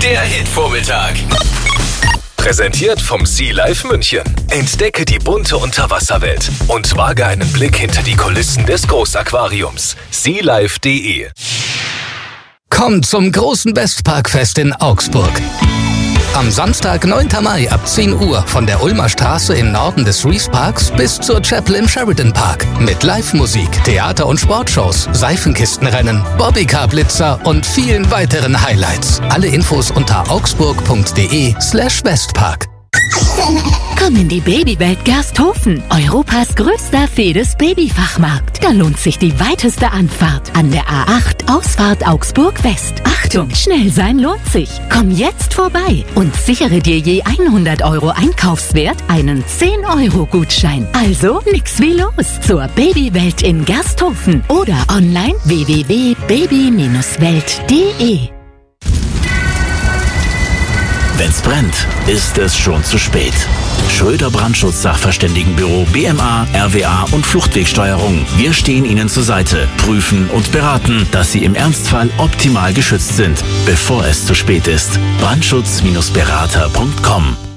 Der Hit-Vormittag. Präsentiert vom Sea Life München. Entdecke die bunte Unterwasserwelt und wage einen Blick hinter die Kulissen des Großaquariums. sealife.de. Kommt zum großen Westparkfest in Augsburg. Am Samstag, 9. Mai ab 10 Uhr von der Ulmer Straße im Norden des Rees Parks bis zur Chapel im Sheridan Park. Mit Live-Musik, Theater- und Sportshows, Seifenkistenrennen, Bobbycar-Blitzer und vielen weiteren Highlights. Alle Infos unter augsburg.de/Westpark. Komm in die Babywelt Gersthofen, Europas größter Fedes-Babyfachmarkt. Da lohnt sich die weiteste Anfahrt an der A8 Ausfahrt Augsburg West. Achtung, schnell sein lohnt sich. Komm jetzt vorbei und sichere dir je 100 € Einkaufswert einen 10-€-Gutschein. Also nix wie los zur Babywelt in Gersthofen oder online www.baby-welt.de. Wenn's brennt, ist es schon zu spät. Schröder Brandschutz-Sachverständigenbüro BMA, RWA und Fluchtwegsteuerung. Wir stehen Ihnen zur Seite, prüfen und beraten, dass Sie im Ernstfall optimal geschützt sind, bevor es zu spät ist. Brandschutz-berater.com